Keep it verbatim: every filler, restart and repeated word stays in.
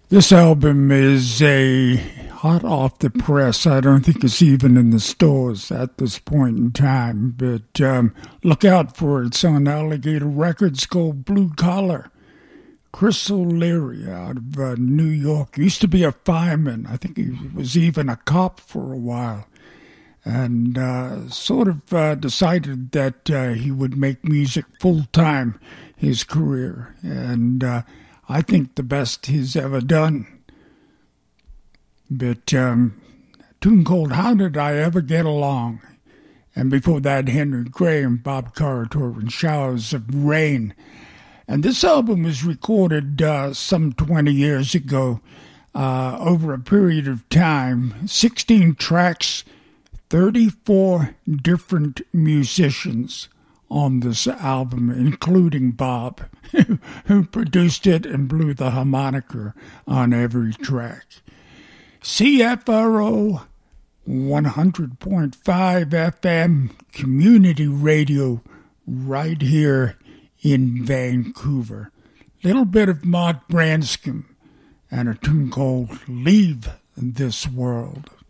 This album is a hot off the press. I don't think it's even in the stores at this point in time, but um, look out for it. It's on Alligator Records called Blue Collar. Chris O'Leary out of uh, New York. Used to be a fireman. I think he was even a cop for a while. And uh, sort of uh, decided that uh, he would make music full-time his career. And uh, I think the best he's ever done. But um, a tune called How Did I Ever Get Along? And before that, Henry Graham, Bob Corritore, and Showers of Rain. And this album was recorded uh, some twenty years ago, uh, over a period of time. sixteen tracks, thirty-four different musicians on this album, including Bob, who produced it and blew the harmonica on every track. C F R O one hundred point five F M community radio right here in Vancouver. Little bit of Mark Branscombe and a tune called Leave This World.